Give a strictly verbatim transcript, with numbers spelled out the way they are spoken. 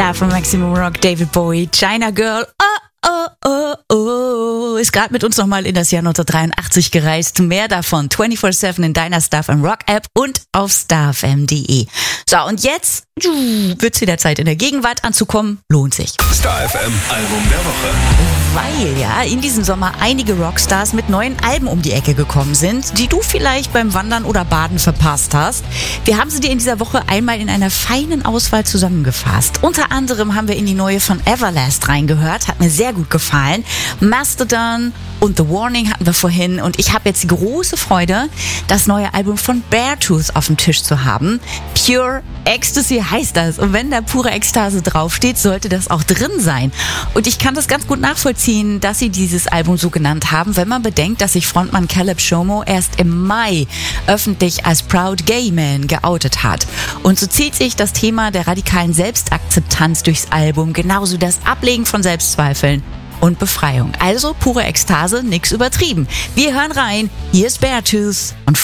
Star von Maximum Rock, David Bowie, China Girl, oh, oh, oh, oh, ist gerade mit uns nochmal in das Jahr neunzehnhundertdreiundachtzig gereist. Mehr davon vierundzwanzig sieben in deiner Star F M Rock App und auf starfm punkt de. So, und jetzt wird's wieder Zeit, in der Gegenwart anzukommen. Lohnt sich. Star F M Album der Woche. Weil ja in diesem Sommer einige Rockstars mit neuen Alben um die Ecke gekommen sind, die du vielleicht beim Wandern oder Baden verpasst hast. Wir haben sie dir in dieser Woche einmal in einer feinen Auswahl zusammengefasst. Unter anderem haben wir in die neue von Everlast reingehört, hat mir sehr gut gefallen. Mastodon und The Warning hatten wir vorhin und ich habe jetzt die große Freude, das neue Album von Beartooth auf dem Tisch zu haben. Pure Ecstasy heißt das und wenn da pure Ekstase draufsteht, sollte das auch drin sein. Und ich kann das ganz gut nachvollziehen, dass sie dieses Album so genannt haben, wenn man bedenkt, dass sich Frontmann Caleb Shomo erst im Mai öffentlich als Proud Gay Man geoutet hat. Und so zieht sich das Thema der radikalen Selbstakzeptanz durchs Album, genauso das Ablegen von Selbstzweifeln und Befreiung. Also pure Ekstase, nix übertrieben. Wir hören rein, hier ist Beartooth und